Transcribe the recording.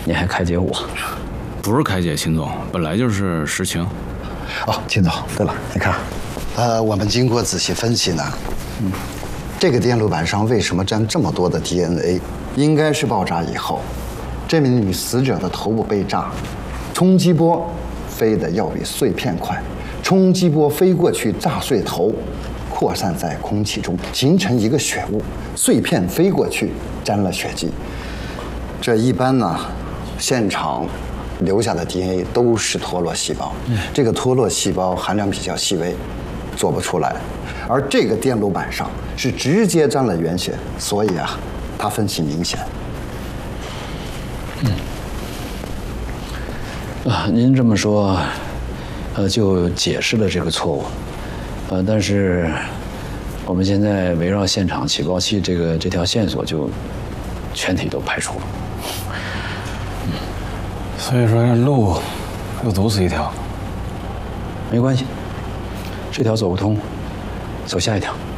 你还开解我？ 不是开解，秦总，本来就是实情。 哦，秦总，对了，你看，我们经过仔细分析呢，这个电路板上为什么沾这么多的 DNA？ 应该是爆炸以后，这名女死者的头部被炸，冲击波飞得要比碎片快，冲击波飞过去炸碎头，扩散在空气中，形成一个血雾，碎片飞过去沾了血迹。这一般呢，现场留下的 DNA 都是脱落细胞，这个脱落细胞含量比较细微，做不出来。而这个电路板上是直接沾了原血，所以啊，它分析明显。 您这么说，就解释了这个错误，但是我们现在围绕现场起爆器这条线索就全体都排除了。 所以说这路又堵死一条。 没关系，这条走不通，走下一条。